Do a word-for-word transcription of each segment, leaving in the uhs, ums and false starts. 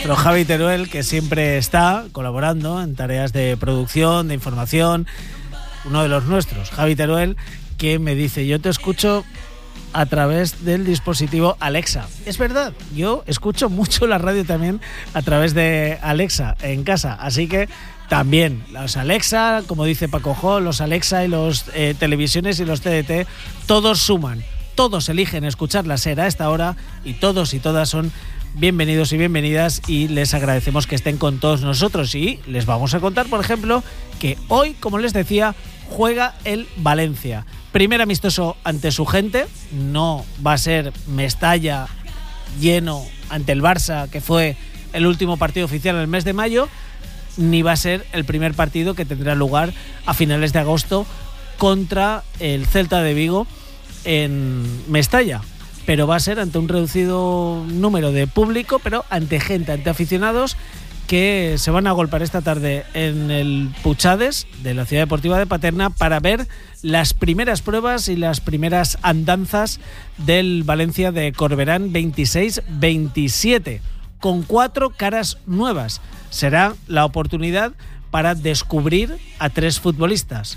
nuestro Javi Teruel, que siempre está colaborando en tareas de producción, de información, uno de los nuestros, Javi Teruel, que me dice: yo te escucho a través del dispositivo Alexa. Es verdad, yo escucho mucho la radio también a través de Alexa en casa, así que también los Alexa, como dice Paco Jo, los Alexa y los eh, televisiones y los T D T, todos suman, todos eligen escuchar la SER a esta hora y todos y todas son bienvenidos y bienvenidas, y les agradecemos que estén con todos nosotros. Y les vamos a contar, por ejemplo, que hoy, como les decía, juega el Valencia. Primer amistoso ante su gente, no va a ser Mestalla lleno ante el Barça, que fue el último partido oficial en el mes de mayo, ni va a ser el primer partido que tendrá lugar a finales de agosto contra el Celta de Vigo en Mestalla. Pero va a ser ante un reducido número de público, pero ante gente, ante aficionados que se van a golpear esta tarde en el Puchades de la Ciudad Deportiva de Paterna para ver las primeras pruebas y las primeras andanzas del Valencia de Corberán veintiséis veintisiete, con cuatro caras nuevas. Será la oportunidad para descubrir a tres futbolistas: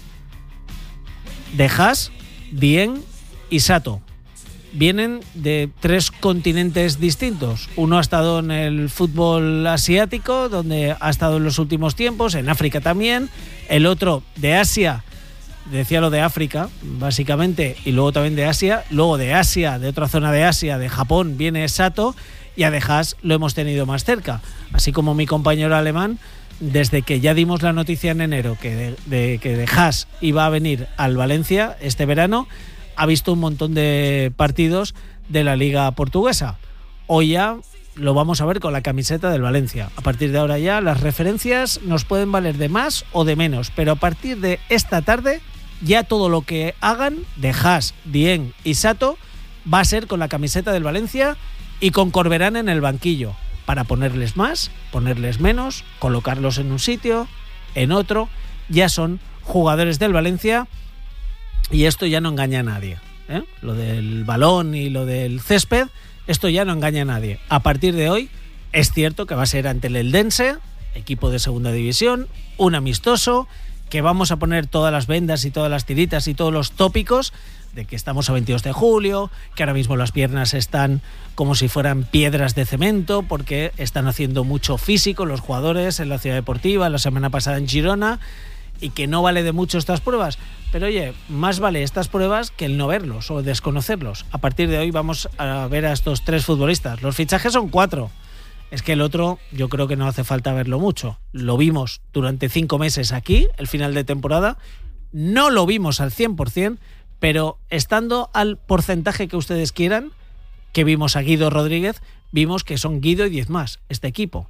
De Haas, Dieng y Sato. Vienen de tres continentes distintos. Uno ha estado en el fútbol asiático, donde ha estado en los últimos tiempos, en África también. El otro de Asia, decía lo de África, básicamente, y luego también de Asia. Luego de Asia, de otra zona de Asia, de Japón, viene Sato, y a De Haas lo hemos tenido más cerca. Así como mi compañero alemán, desde que ya dimos la noticia en enero que de, de, que De Haas iba a venir al Valencia este verano, ha visto un montón de partidos de la Liga Portuguesa. Hoy ya lo vamos a ver con la camiseta del Valencia. A partir de ahora ya las referencias nos pueden valer de más o de menos, pero a partir de esta tarde ya todo lo que hagan De Haas, Dieng y Sato va a ser con la camiseta del Valencia y con Corberán en el banquillo, para ponerles más, ponerles menos, colocarlos en un sitio, en otro. Ya son jugadores del Valencia. Y esto ya no engaña a nadie, ¿eh? Lo del balón y lo del césped, esto ya no engaña a nadie. A partir de hoy es cierto que va a ser ante el Eldense, equipo de segunda división, un amistoso, que vamos a poner todas las vendas y todas las tiritas y todos los tópicos de que estamos a veintidós de julio, que ahora mismo las piernas están como si fueran piedras de cemento porque están haciendo mucho físico los jugadores en la Ciudad Deportiva, la semana pasada en Girona, y que no vale de mucho estas pruebas. Pero oye, más vale estas pruebas que el no verlos o desconocerlos. A partir de hoy vamos a ver a estos tres futbolistas. Los fichajes son cuatro. Es que el otro yo creo que no hace falta verlo mucho. Lo vimos durante cinco meses aquí, el final de temporada. No lo vimos al cien por ciento, pero estando al porcentaje que ustedes quieran, que vimos a Guido Rodríguez, vimos que son Guido y diez más, este equipo.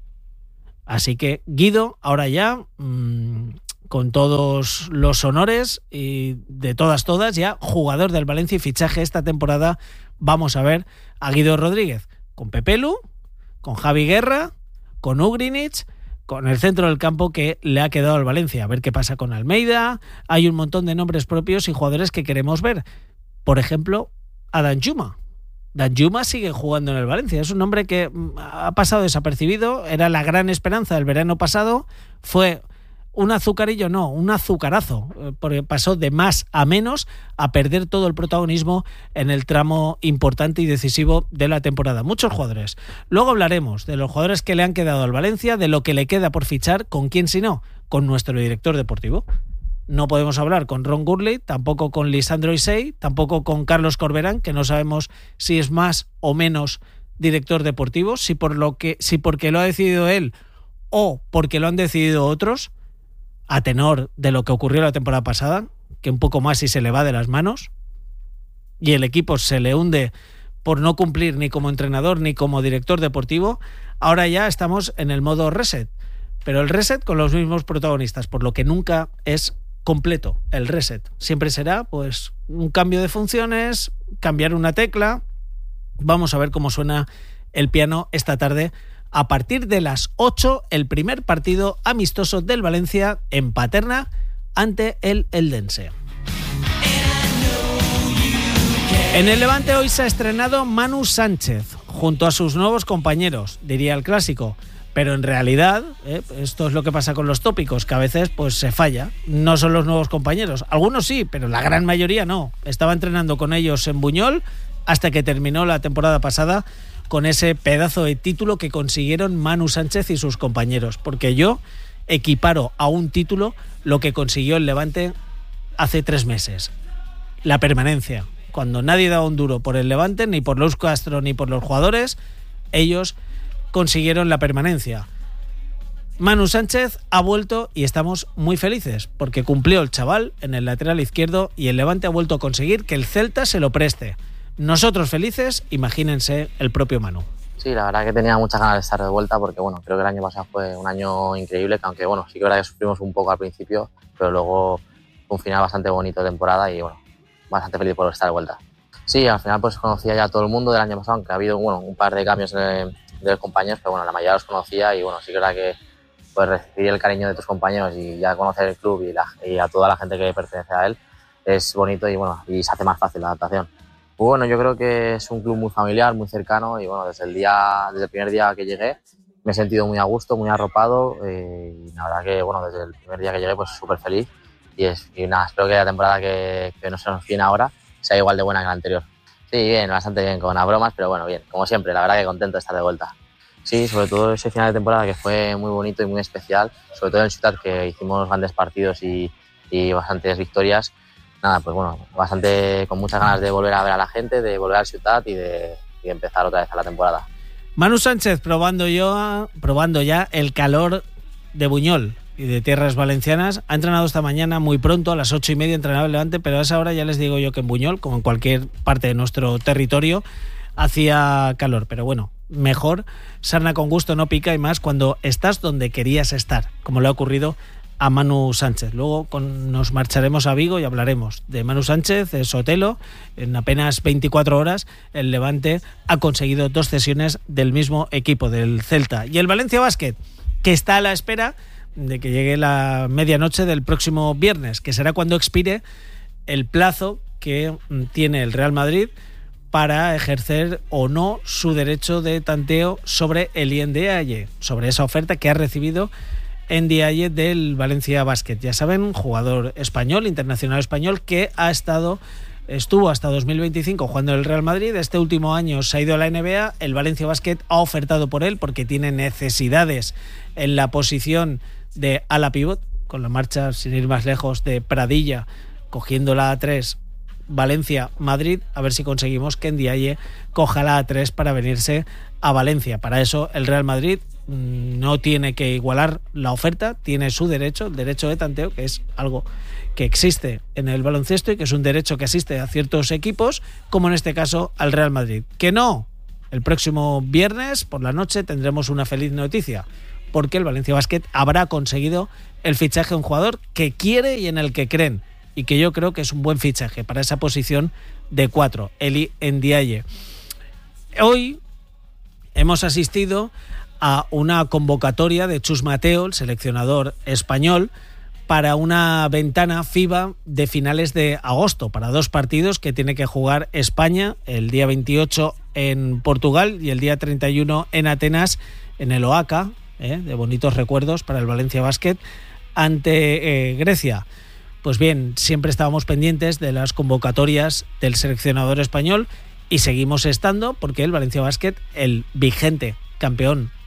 Así que Guido, ahora ya, mmm, con todos los honores y de todas, todas, ya jugador del Valencia y fichaje esta temporada, vamos a ver a Guido Rodríguez con Pepelu, con Javi Guerra, con Ugrinic, con el centro del campo que le ha quedado al Valencia. A ver qué pasa con Almeida. Hay un montón de nombres propios y jugadores que queremos ver. Por ejemplo, a Danjuma. Danjuma sigue jugando en el Valencia. Es un hombre que ha pasado desapercibido. Era la gran esperanza del verano pasado. Fue un azucarillo, no, un azucarazo, porque pasó de más a menos a perder todo el protagonismo en el tramo importante y decisivo de la temporada. Muchos jugadores. Luego hablaremos de los jugadores que le han quedado al Valencia, de lo que le queda por fichar, con quién si no, con nuestro director deportivo. No podemos hablar con Ron Gurley, tampoco con Lisandro Isey, tampoco con Carlos Corberán, que no sabemos si es más o menos director deportivo, si por lo que, si porque lo ha decidido él o porque lo han decidido otros, a tenor de lo que ocurrió la temporada pasada, que un poco más y se le va de las manos y el equipo se le hunde por no cumplir ni como entrenador ni como director deportivo. Ahora ya estamos en el modo reset, pero el reset con los mismos protagonistas, por lo que nunca es completo el reset. Siempre será pues un cambio de funciones, cambiar una tecla. Vamos a ver cómo suena el piano esta tarde. A partir de las ocho, el primer partido amistoso del Valencia en Paterna ante el Eldense. En el Levante hoy se ha estrenado Manu Sánchez, junto a sus nuevos compañeros, diría el clásico. Pero en realidad, eh, esto es lo que pasa con los tópicos, que a veces pues se falla. No son los nuevos compañeros. Algunos sí, pero la gran mayoría no. Estaba entrenando con ellos en Buñol hasta que terminó la temporada pasada con ese pedazo de título que consiguieron Manu Sánchez y sus compañeros. Porque yo equiparo a un título lo que consiguió el Levante hace tres meses. La permanencia. Cuando nadie daba un duro por el Levante, ni por Luis Castro, ni por los jugadores, ellos consiguieron la permanencia. Manu Sánchez ha vuelto y estamos muy felices porque cumplió el chaval en el lateral izquierdo y el Levante ha vuelto a conseguir que el Celta se lo preste. Nosotros felices, imagínense el propio Manu. Sí, la verdad que tenía muchas ganas de estar de vuelta porque bueno, creo que el año pasado fue un año increíble, que aunque bueno, sí que es verdad que sufrimos un poco al principio, pero luego fue un final bastante bonito de temporada y bueno, bastante feliz por estar de vuelta. Sí, al final pues conocía ya a todo el mundo del año pasado, aunque ha habido bueno, un par de cambios de, de los compañeros, pero bueno, la mayoría los conocía y bueno, sí que es verdad que pues recibir el cariño de tus compañeros y ya conocer el club y, la, y a toda la gente que pertenece a él es bonito y bueno, y se hace más fácil la adaptación. Pues bueno, yo creo que es un club muy familiar, muy cercano y bueno, desde el día, desde el primer día que llegué me he sentido muy a gusto, muy arropado eh, y la verdad que bueno, desde el primer día que llegué pues súper feliz y, es, y nada, espero que la temporada que, que no se nos viene ahora sea igual de buena que la anterior. Sí, bien, bastante bien, con las bromas, pero bueno, bien, como siempre, la verdad que contento de estar de vuelta. Sí, sobre todo ese final de temporada que fue muy bonito y muy especial, sobre todo en Ciutat, que hicimos grandes partidos y, y bastantes victorias. Nada, pues bueno, bastante con muchas ganas de volver a ver a la gente, de volver al Ciutat y de, y de empezar otra vez a la temporada. Manu Sánchez probando, yo, probando ya el calor de Buñol y de tierras valencianas. Ha entrenado esta mañana muy pronto, a las ocho y media entrenaba el Levante, pero a esa hora ya les digo yo que en Buñol, como en cualquier parte de nuestro territorio, hacía calor, pero bueno, mejor sarna con gusto no pica y más cuando estás donde querías estar, como le ha ocurrido a Manu Sánchez. Luego con, nos marcharemos a Vigo y hablaremos de Manu Sánchez, de Sotelo. En apenas veinticuatro horas el Levante ha conseguido dos cesiones del mismo equipo, del Celta. Y el Valencia Basket, que está a la espera de que llegue la medianoche del próximo viernes, que será cuando expire el plazo que tiene el Real Madrid para ejercer o no su derecho de tanteo sobre el Ndiaye, sobre esa oferta que ha recibido Ndiaye del Valencia Basket. Ya saben, jugador español, internacional español, que ha estado, estuvo hasta dos mil veinticinco jugando en el Real Madrid. Este último año se ha ido a la N B A. El Valencia Basket ha ofertado por él porque tiene necesidades en la posición de ala pivot, con la marcha, sin ir más lejos, de Pradilla cogiendo la A tres Valencia-Madrid, a ver si conseguimos que Ndiaye coja la A tres para venirse a Valencia. Para eso el Real Madrid no tiene que igualar la oferta, tiene su derecho, el derecho de tanteo, que es algo que existe en el baloncesto y que es un derecho que asiste a ciertos equipos, como en este caso al Real Madrid. Que no, el próximo viernes por la noche tendremos una feliz noticia, porque el Valencia Basket habrá conseguido el fichaje de un jugador que quiere y en el que creen, y que yo creo que es un buen fichaje para esa posición de cuatro, Eli Ndiaye. Hoy hemos asistido a una convocatoria de Chus Mateo, el seleccionador español, para una ventana FIBA de finales de agosto, para dos partidos que tiene que jugar España, el día veintiocho en Portugal y el día treinta y uno en Atenas, en el Oaca, eh, de bonitos recuerdos para el Valencia Basket, ante eh, Grecia. Pues bien, siempre estábamos pendientes de las convocatorias del seleccionador español y seguimos estando porque el Valencia Basket, el vigente campeón